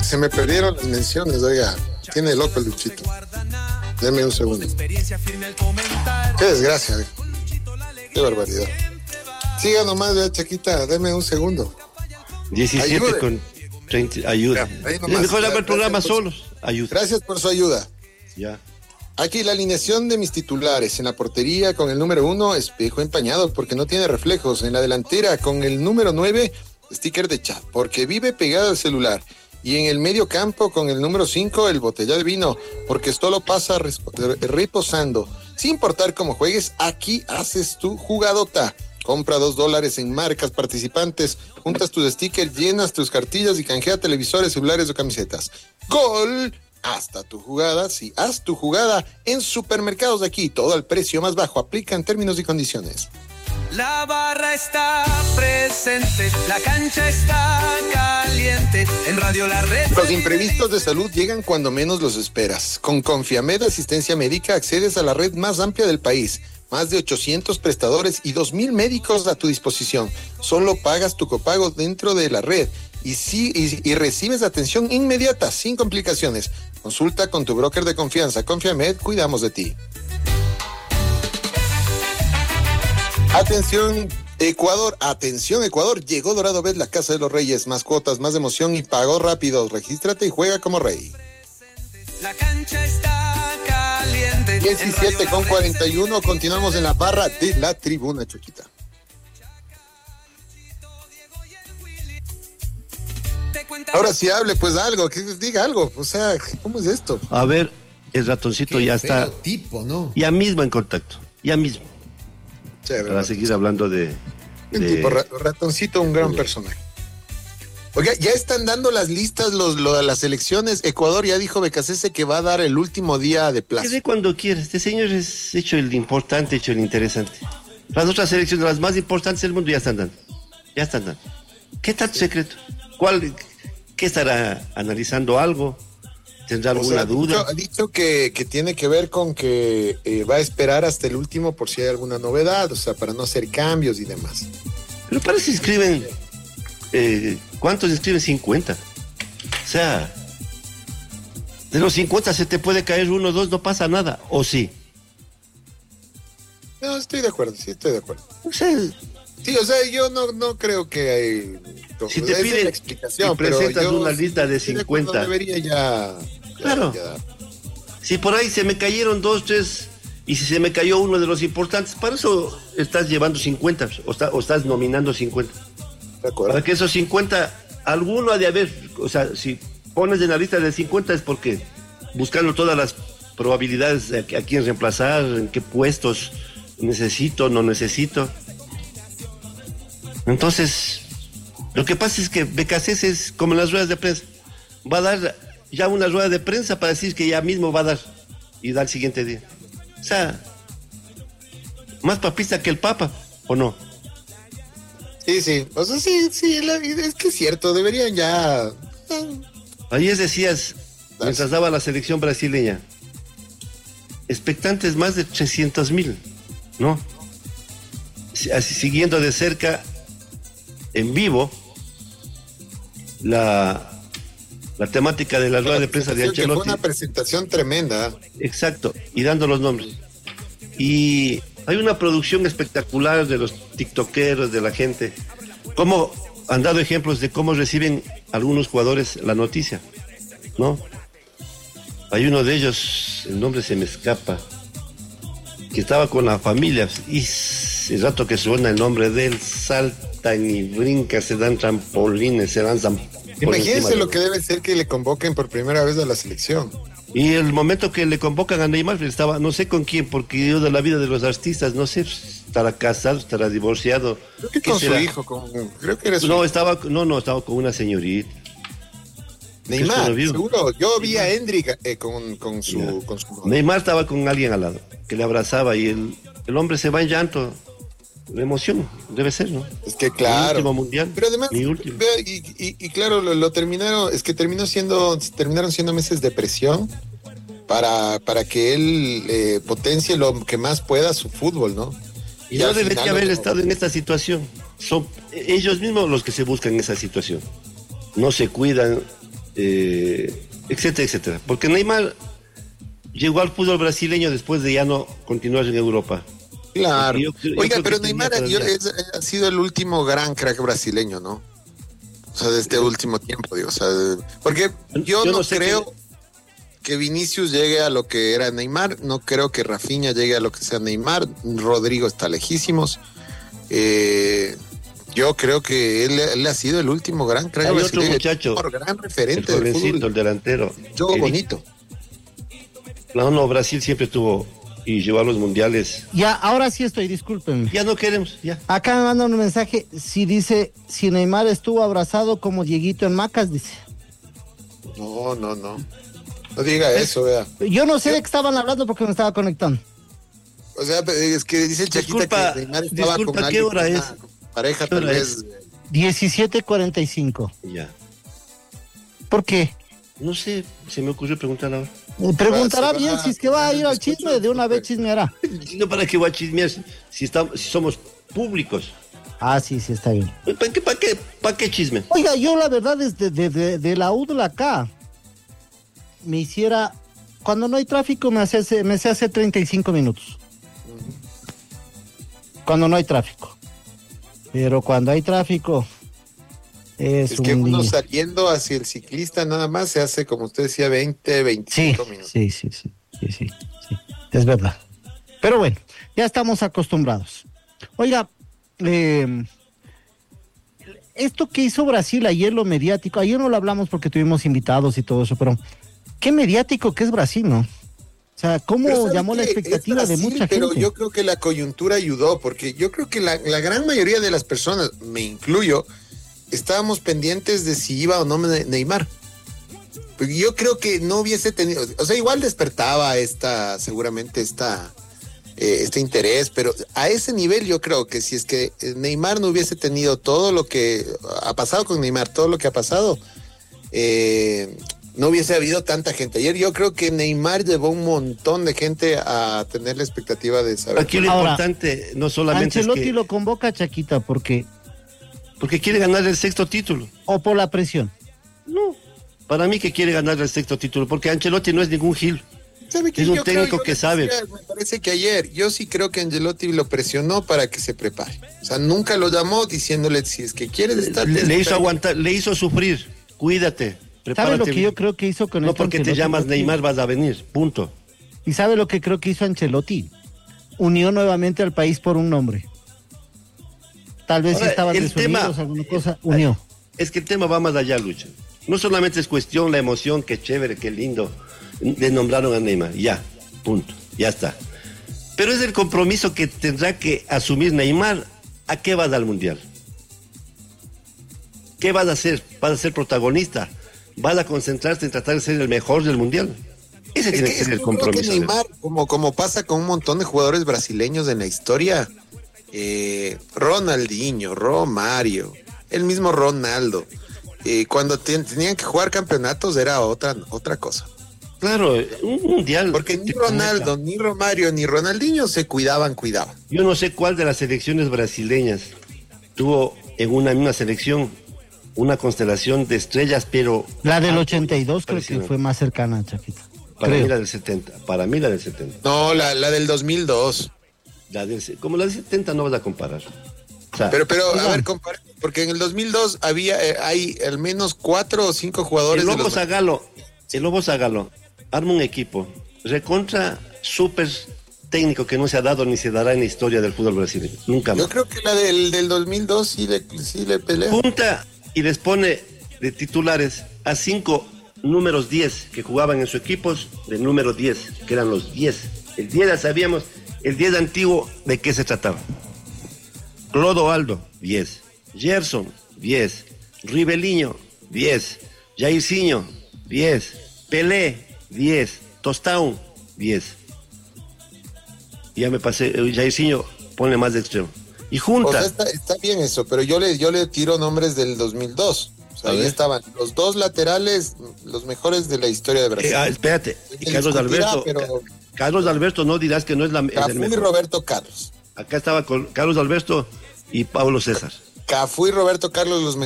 se me perdieron las menciones, oiga. Tiene loco el Luchito. Deme un segundo. Qué desgracia, qué barbaridad. Siga nomás, ya, Chaquita, deme un segundo. 17 ayude. Con 30, ayuda. Mejor hago el programa solos. Ayuda. Gracias por su ayuda. Ya. Aquí la alineación de mis titulares. En la portería con el número 1, espejo empañado porque no tiene reflejos. En la delantera con el número 9, sticker de chat porque vive pegado al celular. Y en el medio campo con el número 5, el botella de vino porque solo pasa reposando. Sin importar cómo juegues, aquí haces tu jugadota. Compra $2 en marcas participantes, juntas tus stickers, llenas tus cartillas y canjea televisores, celulares o camisetas. ¡Gol! Hasta tu jugada, sí, haz tu jugada en supermercados de aquí, todo al precio más bajo, aplica en términos y condiciones. La barra está presente, la cancha está caliente, en Radio La Red. Los imprevistos de salud llegan cuando menos los esperas. Con Confiamed Asistencia Médica accedes a la red más amplia del país. Más de 800 prestadores y 2,000 médicos a tu disposición. Solo pagas tu copago dentro de la red y recibes atención inmediata, sin complicaciones. Consulta con tu broker de confianza. Confiamed, cuidamos de ti. Atención Ecuador, llegó Dorado Bet, la casa de los reyes, más cuotas, más emoción y pago rápido. Regístrate y juega como rey. La cancha está caliente. 17:41, continuamos en la barra de la tribuna, Choquita. Ahora sí hable, pues algo, que diga algo, o sea, ¿cómo es esto? A ver, el ratoncito qué ya está. Tipo, ¿no? Ya mismo en contacto, ya mismo. Chévere, para seguir hablando de tipo, ratoncito, un gran personaje. Oiga, ya están dando las listas de las elecciones. Ecuador ya dijo Becasese que va a dar el último día de plazo. Que de cuando quiera. Este señor es hecho el importante, hecho el interesante. Las otras elecciones, las más importantes del mundo, ya están dando. Ya están dando. ¿Qué tanto secreto? ¿Qué estará analizando algo? ¿Tendrá alguna duda? Ha dicho que tiene que ver con que va a esperar hasta el último por si hay alguna novedad, o sea, para no hacer cambios y demás. Pero parece que inscriben... ¿cuántos inscriben? 50. O sea, de los 50 se te puede caer 1 o 2, no pasa nada. ¿O sí? No, estoy de acuerdo, sí, estoy de acuerdo. O sea, sí, o sea, yo no creo que hay... Si te piden la explicación, y presentas pero una lista de 50... Debería ya... Claro. Ya. Si por ahí se me cayeron 2, 3... Y si se me cayó uno de los importantes, para eso estás llevando 50 o estás nominando 50. De acuerdo. Para que esos 50, alguno ha de haber, o sea, si pones en la lista de 50 es porque buscando todas las probabilidades de a quién reemplazar, en qué puestos necesito, no necesito. Entonces, lo que pasa es que Becasés es como en las ruedas de prensa. Va a dar ya una rueda de prensa para decir que ya mismo va a dar y da el siguiente día. O sea, más papista que el Papa, ¿o no? Sí, o sea, sí, es que es cierto, deberían ya... Ayer decías, mientras daba la selección brasileña, expectantes más de 300,000, ¿no? Así, siguiendo de cerca, en vivo, la temática de la rueda de prensa de Ancelotti. Fue una presentación tremenda. Exacto, y dando los nombres. Y hay una producción espectacular de los tiktokeros, de la gente. Cómo han dado ejemplos de cómo reciben algunos jugadores la noticia, ¿no? Hay uno de ellos, el nombre se me escapa, que estaba con la familia, y el rato que suena el nombre de él, saltan y brincan, se dan trampolines, se lanzan. Imagínense lo que debe ser que le convoquen por primera vez a la selección. Y el momento que le convocan a Neymar, estaba, no sé con quién, porque yo de la vida de los artistas, no sé, estará casado, estará divorciado. Creo que con su hijo, creo que era su hijo. Estaba con una señorita. Neymar, seguro. Yo vi a Hendrik con su Neymar estaba con alguien al lado, que le abrazaba y el hombre se va en llanto. La emoción, debe ser, ¿no? Es que claro. Mi último mundial. Pero además, y claro, lo terminaron, es que terminaron siendo meses de presión para que él potencie lo que más pueda su fútbol, ¿no? Y no debería haber estado en esta situación. Son ellos mismos los que se buscan esa situación. No se cuidan, etcétera, etcétera. Porque Neymar llegó al fútbol brasileño después de ya no continuar en Europa. Claro. Oiga, creo pero que Neymar ha sido el último gran crack brasileño, ¿no? O sea, de este último tiempo, digo. O sea, porque yo no creo que Vinicius llegue a lo que era Neymar, no creo que Rafinha llegue a lo que sea Neymar, Rodrigo está lejísimos. Yo creo que él ha sido el último gran crack. Hay otro muchacho, gran referente el jovencito, del fútbol. el delantero. Yo bonito. No, Brasil siempre tuvo y llevó a los mundiales. Ya, ahora sí estoy, discúlpenme. Ya no queremos, ya. Acá me mandan un mensaje, dice, si Neymar estuvo abrazado como Dieguito en Macas, dice. No diga eso, vea. Yo no sé de qué estaban hablando porque me estaba conectando. O sea, es que dice el Chaquita que Neymar estaba con ¿qué alguien, hora es? Pareja tal vez. 17:45. Ya. ¿Por qué? No sé, se me ocurrió preguntar ahora. Preguntará bien si es que va a ir al chisme, de una vez chismeará. No, ¿para qué voy a chismear si somos públicos? Ah, sí, está bien. ¿Para qué chisme? Oiga, yo la verdad es de la UDLA acá, me hiciera, cuando no hay tráfico me sé hacer 35 minutos. Cuando no hay tráfico. Pero cuando hay tráfico es que uno día. Saliendo hacia el ciclista nada más se hace, como usted decía, 20, 25 minutos. Sí. Es verdad. Pero bueno, ya estamos acostumbrados. Oiga, esto que hizo Brasil ayer, lo mediático, ayer no lo hablamos porque tuvimos invitados y todo eso, pero qué mediático que es Brasil, ¿no? O sea, cómo llamó la expectativa Brasil, de mucha gente. Pero yo creo que la coyuntura ayudó, porque yo creo que la gran mayoría de las personas, me incluyo, estábamos pendientes de si iba o no Neymar. Porque yo creo que no hubiese tenido, o sea, igual despertaba seguramente este interés, pero a ese nivel yo creo que si es que Neymar no hubiese tenido todo lo que ha pasado con Neymar, todo lo que ha pasado, no hubiese habido tanta gente. Ayer yo creo que Neymar llevó un montón de gente a tener la expectativa de saber. Aquí lo importante no solamente Ancelotti es que lo convoca, Chaquita, porque quiere ganar el sexto título. ¿O por la presión? No, para mí que quiere ganar el sexto título, porque Ancelotti no es ningún gil. Es un técnico que sabe. Me parece que ayer, yo sí creo que Ancelotti lo presionó para que se prepare. O sea, nunca lo llamó diciéndole si es que quieres estar. Le hizo aguantar, le hizo sufrir. Cuídate. ¿Sabe lo que yo creo que hizo con No porque Ancelotti? Te llamas Neymar vas a venir, punto. ¿Y sabe lo que creo que hizo Ancelotti? Unió nuevamente al país por un nombre. Tal vez si estaban desunidos, alguna cosa, unió. Es que el tema va más allá, Lucho. No solamente es cuestión la emoción, qué chévere, qué lindo. Le nombraron a Neymar, ya, punto, ya está. Pero es el compromiso que tendrá que asumir Neymar. ¿A qué vas al Mundial? ¿Qué vas a hacer? ¿Vas a ser protagonista? ¿Vas a concentrarte en tratar de ser el mejor del Mundial? Ese tiene que ser el compromiso. Creo que Neymar, como pasa con un montón de jugadores brasileños en la historia, Ronaldinho, Romario, el mismo Ronaldo, cuando tenían que jugar campeonatos era otra cosa. Claro, un mundial. Porque ni Ronaldo, ni Romario, ni Ronaldinho se cuidaban. Yo no sé cuál de las selecciones brasileñas tuvo en una misma selección una constelación de estrellas, pero... La del 82 creo que fue más cercana, Chaquita. Para mí la del 70. No, la del 2002. Como la del 70 no vas a comparar. O sea, pero a ver, compara, porque en el 2002 hay al menos 4 o 5 jugadores. El Lobo Zagalo arma un equipo recontra súper técnico que no se ha dado ni se dará en la historia del fútbol brasileño. Nunca más. Yo creo que la del 2002 sí le pelea. Punta y les pone de titulares a 5 números 10 que jugaban en sus equipos, del número 10, que eran los 10. El 10 ya sabíamos, el 10 antiguo, ¿de qué se trataba? Clodoaldo, 10. Gerson, 10. Ribeliño, 10. Jairzinho, 10. Pelé, 10. Tostão, 10. Ya me pasé, Jairzinho, ponle más de extremo. Y junta. O sea, está bien eso, pero yo le tiro nombres del 2002. O sea, ahí estaban los 2 laterales, los mejores de la historia de Brasil. Espérate, Carlos Alberto. Carlos Alberto, no dirás que no es Cafú y Roberto Carlos. Acá estaba con Carlos Alberto y Pablo César. Cafú y Roberto Carlos, los